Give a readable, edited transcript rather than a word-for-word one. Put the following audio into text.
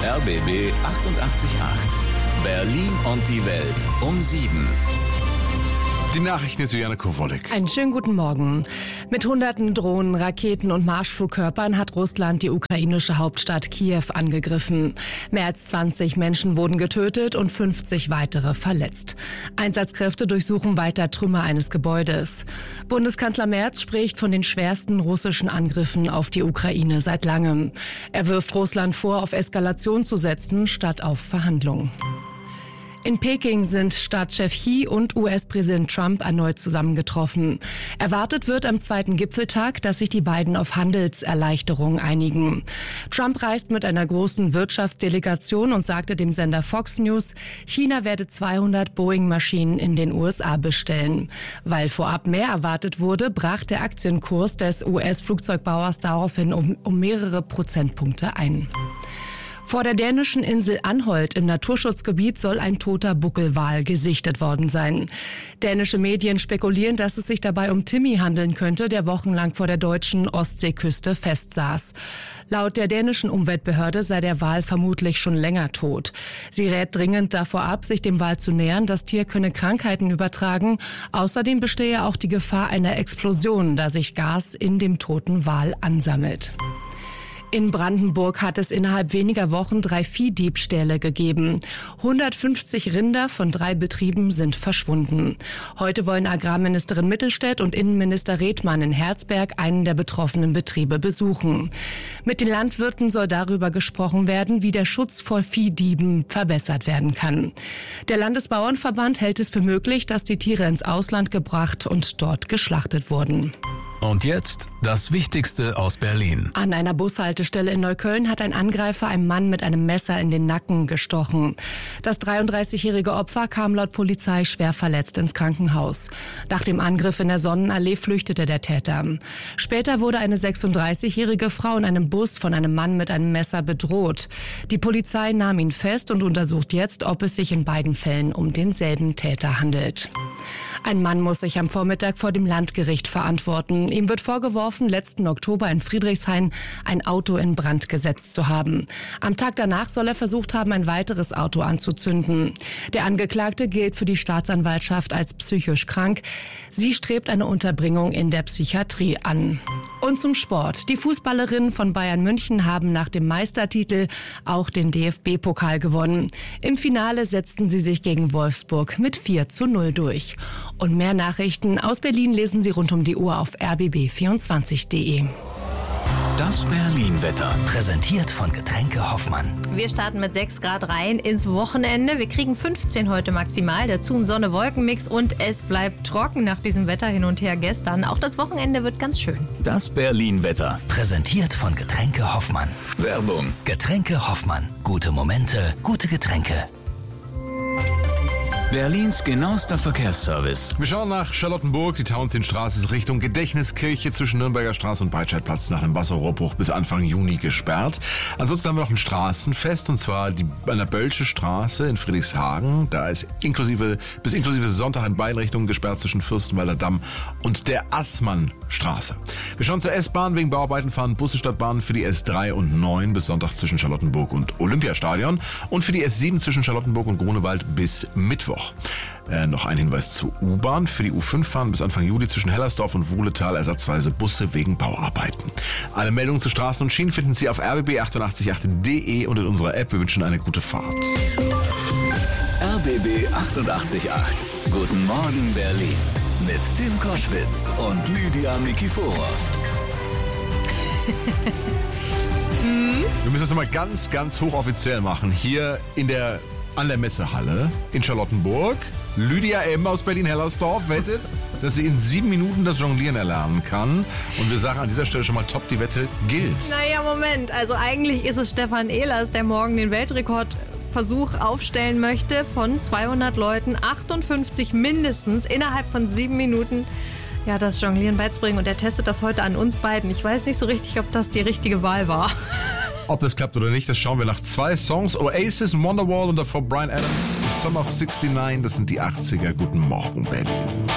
RBB 888. Berlin und die Welt um 7. Die Nachrichten ist Juliane Kowolek. Einen schönen guten Morgen. Mit hunderten Drohnen, Raketen und Marschflugkörpern hat Russland die ukrainische Hauptstadt Kiew angegriffen. Mehr als 20 Menschen wurden getötet und 50 weitere verletzt. Einsatzkräfte durchsuchen weiter Trümmer eines Gebäudes. Bundeskanzler Merz spricht von den schwersten russischen Angriffen auf die Ukraine seit langem. Er wirft Russland vor, auf Eskalation zu setzen, statt auf Verhandlungen. In Peking sind Staatschef Xi und US-Präsident Trump erneut zusammengetroffen. Erwartet wird am zweiten Gipfeltag, dass sich die beiden auf Handelserleichterungen einigen. Trump reist mit einer großen Wirtschaftsdelegation und sagte dem Sender Fox News, China werde 200 Boeing-Maschinen in den USA bestellen. Weil vorab mehr erwartet wurde, brach der Aktienkurs des US-Flugzeugbauers daraufhin um mehrere Prozentpunkte ein. Vor der dänischen Insel Anholt im Naturschutzgebiet soll ein toter Buckelwal gesichtet worden sein. Dänische Medien spekulieren, dass es sich dabei um Timmy handeln könnte, der wochenlang vor der deutschen Ostseeküste festsaß. Laut der dänischen Umweltbehörde sei der Wal vermutlich schon länger tot. Sie rät dringend davor ab, sich dem Wal zu nähern. Das Tier könne Krankheiten übertragen. Außerdem bestehe auch die Gefahr einer Explosion, da sich Gas in dem toten Wal ansammelt. In Brandenburg hat es innerhalb weniger Wochen 3 Viehdiebstähle gegeben. 150 Rinder von 3 Betrieben sind verschwunden. Heute wollen Agrarministerin Mittelstädt und Innenminister Redmann in Herzberg einen der betroffenen Betriebe besuchen. Mit den Landwirten soll darüber gesprochen werden, wie der Schutz vor Viehdieben verbessert werden kann. Der Landesbauernverband hält es für möglich, dass die Tiere ins Ausland gebracht und dort geschlachtet wurden. Und jetzt das Wichtigste aus Berlin. An einer Bushaltestelle in Neukölln hat ein Angreifer einem Mann mit einem Messer in den Nacken gestochen. Das 33-jährige Opfer kam laut Polizei schwer verletzt ins Krankenhaus. Nach dem Angriff in der Sonnenallee flüchtete der Täter. Später wurde eine 36-jährige Frau in einem Bus von einem Mann mit einem Messer bedroht. Die Polizei nahm ihn fest und untersucht jetzt, ob es sich in beiden Fällen um denselben Täter handelt. Ein Mann muss sich am Vormittag vor dem Landgericht verantworten. Ihm wird vorgeworfen, letzten Oktober in Friedrichshain ein Auto in Brand gesetzt zu haben. Am Tag danach soll er versucht haben, ein weiteres Auto anzuzünden. Der Angeklagte gilt für die Staatsanwaltschaft als psychisch krank. Sie strebt eine Unterbringung in der Psychiatrie an. Und zum Sport. Die Fußballerinnen von Bayern München haben nach dem Meistertitel auch den DFB-Pokal gewonnen. Im Finale setzten sie sich gegen Wolfsburg mit 4:0 durch. Und mehr Nachrichten aus Berlin lesen Sie rund um die Uhr auf rbb24.de. Das Berlin-Wetter, präsentiert von Getränke Hoffmann. Wir starten mit 6 Grad rein ins Wochenende. Wir kriegen 15 heute maximal, dazu ein Sonne-Wolken-Mix und es bleibt trocken nach diesem Wetter hin und her gestern. Auch das Wochenende wird ganz schön. Das Berlin-Wetter, präsentiert von Getränke Hoffmann. Werbung. Getränke Hoffmann. Gute Momente, gute Getränke. Berlins genauester Verkehrsservice. Wir schauen nach Charlottenburg. Die Tauentzienstraße ist Richtung Gedächtniskirche zwischen Nürnberger Straße und Breitscheidplatz nach dem Wasserrohrbruch bis Anfang Juni gesperrt. Ansonsten haben wir noch ein Straßenfest, und zwar an der Bölsche Straße in Friedrichshagen. Da ist bis inklusive Sonntag in beiden Richtungen gesperrt zwischen Fürstenwalder Damm und der Assmannstraße. Wir schauen zur S-Bahn. Wegen Bauarbeiten fahren Busse statt Bahnen für die S3 und 9 bis Sonntag zwischen Charlottenburg und Olympiastadion und für die S7 zwischen Charlottenburg und Grunewald bis Mittwoch. Noch ein Hinweis zur U-Bahn. Für die U5 fahren bis Anfang Juli zwischen Hellersdorf und Wuhletal ersatzweise Busse wegen Bauarbeiten. Alle Meldungen zu Straßen und Schienen finden Sie auf rbb888.de und in unserer App. Wir wünschen eine gute Fahrt. RBB 888. Guten Morgen Berlin. Mit Tim Koschwitz und Lydia Nikiforov. Wir müssen das nochmal ganz, ganz hochoffiziell machen. Hier an der Messehalle in Charlottenburg. Lydia M. aus Berlin-Hellersdorf wettet, dass sie in 7 Minuten das Jonglieren erlernen kann. Und wir sagen an dieser Stelle schon mal top, die Wette gilt. Naja, Moment. Also eigentlich ist es Stefan Ehlers, der morgen den Weltrekordversuch aufstellen möchte von 200 Leuten, 58 mindestens, innerhalb von 7 Minuten. Ja, das Jonglieren beizubringen. Und er testet das heute an uns beiden. Ich weiß nicht so richtig, ob das die richtige Wahl war. Ob das klappt oder nicht, das schauen wir nach 2 Songs. Oasis, Wonderwall und davor Bryan Adams, Summer of 69, das sind die 80er. Guten Morgen, Berlin.